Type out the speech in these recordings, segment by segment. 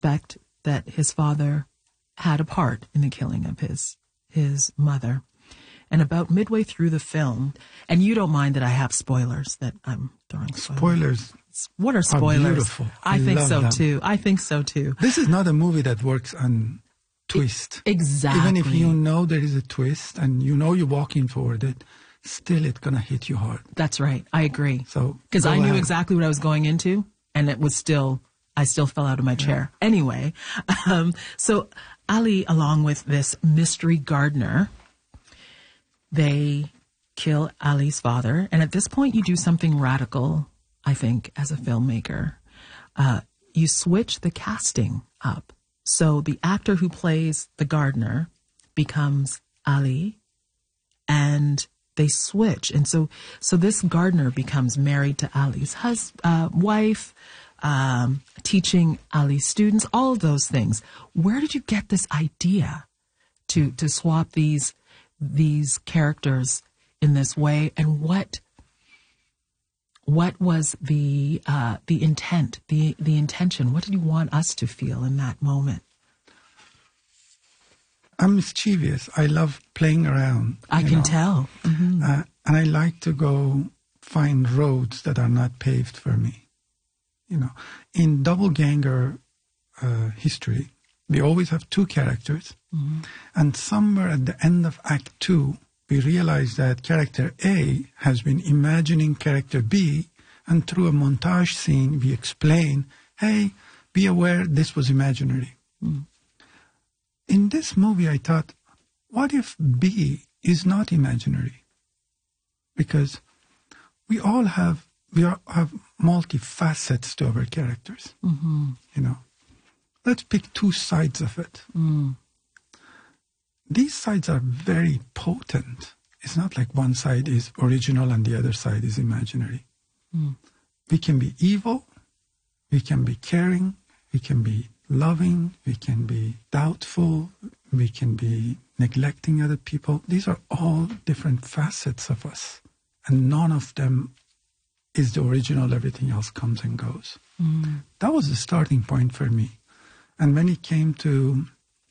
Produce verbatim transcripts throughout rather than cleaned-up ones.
suspect that his father had a part in the killing of his his mother. And about midway through the film, and you don't mind that I have spoilers, that I'm throwing spoilers. Spoilers. What are spoilers? Are beautiful. I, I think love so them. too. I think so too. This is not a movie that works on twist. Exactly. Even if you know there is a twist and you know you're walking toward it, still it's going to hit you hard. That's right. I agree. So, because I knew ahead. exactly what I was going into, and it was still, I still fell out of my chair. Yeah. Anyway, um, so Ali, along with this mystery gardener, they kill Ali's father. And at this point, you do something radical, I think, as a filmmaker. Uh, you switch the casting up. So the actor who plays the gardener becomes Ali, and they switch. And so so this gardener becomes married to Ali's hus- uh, wife, um, teaching Ali's students, all of those things. Where did you get this idea to to swap these these characters in this way, and what what was the uh, the intent, the the intention? What did you want us to feel in that moment? I'm mischievous. I love playing around. I can know. tell. Mm-hmm. Uh, and I like to go find roads that are not paved for me. You know, in Doppelganger uh, history, we always have two characters. Mm-hmm. And somewhere at the end of Act Two, we realize that character A has been imagining character B, and through a montage scene, we explain, hey, be aware this was imaginary. Mm. In this movie, I thought, what if B is not imaginary? Because we all have, we are, have multifacets to our characters, mm-hmm. you know. Let's pick two sides of it. Mm. These sides are very potent. It's not like one side is original and the other side is imaginary. Mm. We can be evil, we can be caring, we can be loving, we can be doubtful, we can be neglecting other people. These are all different facets of us. And none of them is the original. Everything else comes and goes. Mm. That was the starting point for me. And when it came to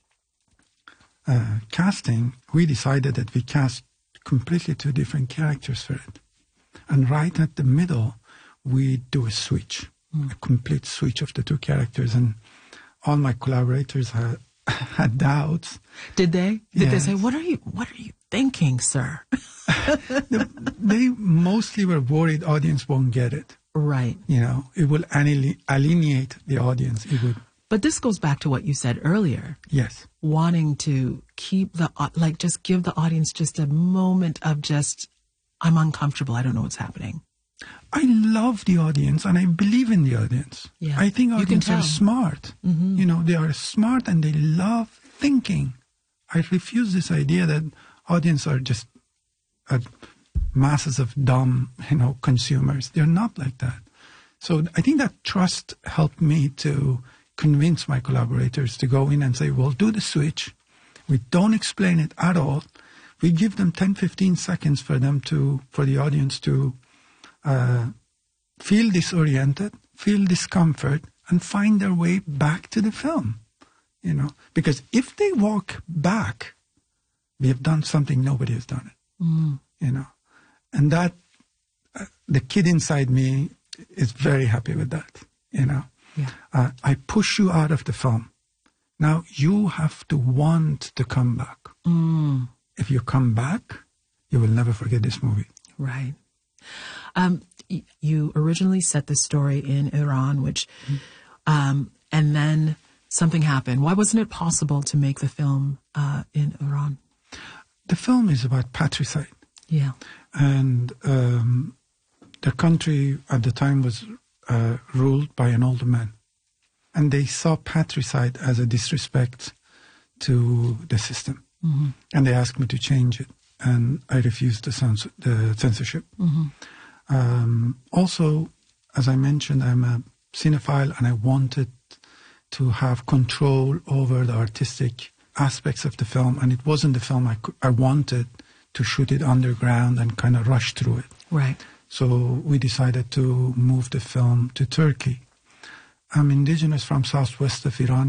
uh, casting, we decided that we cast completely two different characters for it. And right at the middle, we do a switch, mm. a complete switch of the two characters. And all my collaborators had, had doubts. Did they? Did yes. they say, what are you, what are you thinking, sir? they, they mostly were worried audience won't get it. Right. You know, it will alienate the audience. It would. But this goes back to what you said earlier. Yes. Wanting to keep the, like, just give the audience just a moment of just, I'm uncomfortable. I don't know what's happening. I love the audience and I believe in the audience. Yeah. I think audiences are smart. Mm-hmm. You know, they are smart and they love thinking. I refuse this idea that audience are just uh, masses of dumb, you know, consumers. They're not like that. So I think that trust helped me to convince my collaborators to go in and say, we'll do the switch. We don't explain it at all. We give them ten, fifteen seconds for them to, for the audience to uh, feel disoriented, feel discomfort, and find their way back to the film. You know, because if they walk back, we have done something nobody has done it. Mm. You know, and that uh, the kid inside me is very happy with that. You know, yeah. uh, I push you out of the film. Now you have to want to come back. Mm. If you come back, you will never forget this movie. Right. Um, y- you originally set the story in Iran, which, mm. um, and then something happened. Why wasn't it possible to make the film uh, in Iran? The film is about patricide. Yeah. And um, the country at the time was uh, ruled by an older man. And they saw patricide as a disrespect to the system. Mm-hmm. And they asked me to change it. And I refused the, cens- the censorship. Mm-hmm. Um, also, as I mentioned, I'm a cinephile and I wanted to have control over the artistic aspects of the film. And it wasn't the film I, could, I wanted to shoot it underground and kind of rush through it. Right. So we decided to move the film to Turkey. I'm indigenous from southwest of Iran.